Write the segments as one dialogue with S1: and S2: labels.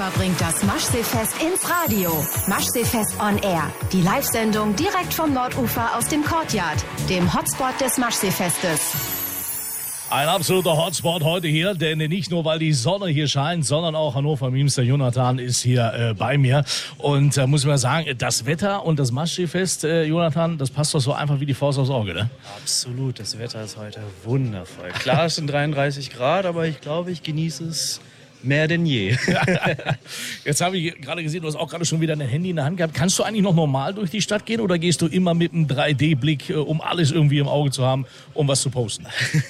S1: Ufer bringt das Maschseefest ins Radio. Maschseefest on Air. Die Live-Sendung direkt vom Nordufer aus dem Courtyard, dem Hotspot des Maschseefestes.
S2: Ein absoluter Hotspot heute hier, denn nicht nur, weil die Sonne hier scheint, sondern auch Hannover Memes, der Jonathan ist hier bei mir. Und muss man sagen, das Wetter und das Maschseefest, Jonathan, das passt doch so einfach wie die Faust aufs Auge, ne?
S3: Absolut, das Wetter ist heute wundervoll. Klar, es sind 33 Grad, aber ich glaube, ich genieße es mehr denn je.
S2: Jetzt habe ich gerade gesehen, du hast auch gerade schon wieder ein Handy in der Hand gehabt. Kannst du eigentlich noch normal durch die Stadt gehen oder gehst du immer mit einem 3D-Blick, um alles irgendwie im Auge zu haben, um was zu posten?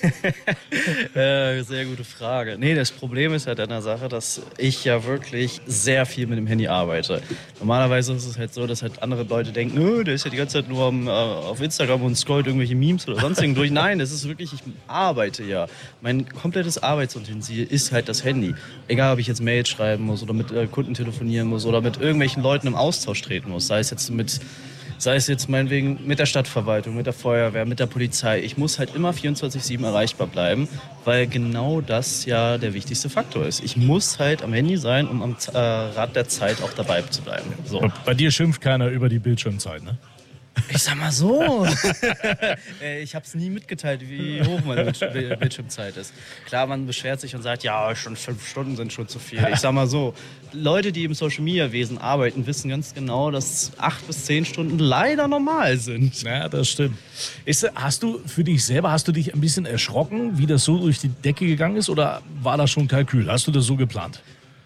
S3: Sehr gute Frage. Nee, das Problem ist halt an der Sache, dass ich ja wirklich sehr viel mit dem Handy arbeite. Normalerweise ist es halt so, dass halt andere Leute denken, der ist ja die ganze Zeit nur auf Instagram und scrollt irgendwelche Memes oder sonstigen durch. Nein, das ist wirklich, ich arbeite ja. Mein komplettes Arbeitsutensil ist halt das Handy. Egal, ob ich jetzt Mails schreiben muss oder mit Kunden telefonieren muss oder mit irgendwelchen Leuten im Austausch treten muss. Sei es jetzt meinetwegen mit der Stadtverwaltung, mit der Feuerwehr, mit der Polizei. Ich muss halt immer 24/7 erreichbar bleiben, weil genau das ja der wichtigste Faktor ist. Ich muss halt am Handy sein, um am Rad der Zeit auch dabei zu bleiben. So.
S2: Bei dir schimpft keiner über die Bildschirmzeit, ne?
S3: Ich sag mal so. Ich habe es nie mitgeteilt, wie hoch meine Bildschirmzeit ist. Klar, man beschwert sich und sagt, ja, schon 5 Stunden sind schon zu viel. Ich sag mal so, Leute, die im Social-Media-Wesen arbeiten, wissen ganz genau, dass 8 bis 10 Stunden leider normal sind.
S2: Ja, das stimmt. Hast du dich ein bisschen erschrocken, wie das so durch die Decke gegangen ist, oder war das schon Kalkül? Hast du das so geplant?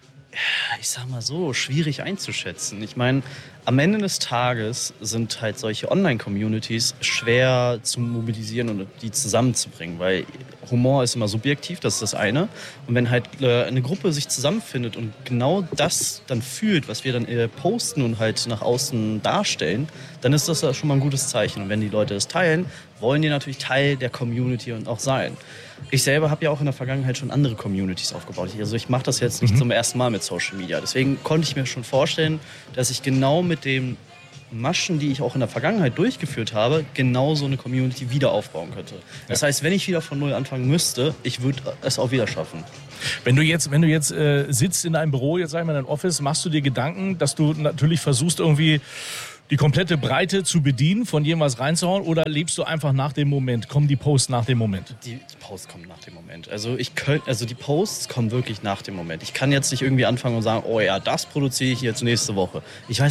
S3: Ich sag mal so, schwierig einzuschätzen. Ich meine, am Ende des Tages sind halt solche Online-Communities schwer zu mobilisieren und die zusammenzubringen, weil Humor ist immer subjektiv, das ist das eine. Und wenn halt eine Gruppe sich zusammenfindet und genau das dann fühlt, was wir dann posten und halt nach außen darstellen, dann ist das schon mal ein gutes Zeichen. Und wenn die Leute es teilen, wollen die natürlich Teil der Community und auch sein. Ich selber habe ja auch in der Vergangenheit schon andere Communities aufgebaut. Also ich mache das jetzt nicht zum ersten Mal mit Social Media. Deswegen konnte ich mir schon vorstellen, dass ich genau mit den Maschen, die ich auch in der Vergangenheit durchgeführt habe, genau so eine Community wieder aufbauen könnte. Das heißt, wenn ich wieder von null anfangen müsste, ich würde es auch wieder schaffen.
S2: Wenn du jetzt sitzt in deinem Büro, jetzt sag ich mal in deinem Office, machst du dir Gedanken, dass du natürlich versuchst irgendwie die komplette Breite zu bedienen, von jedem was reinzuhauen, oder lebst du einfach nach dem Moment? Kommen die Posts nach dem Moment?
S3: Die Posts kommen nach dem Moment. Also die Posts kommen wirklich nach dem Moment. Ich kann jetzt nicht irgendwie anfangen und sagen, oh ja, das produziere ich jetzt nächste Woche. Ich weiß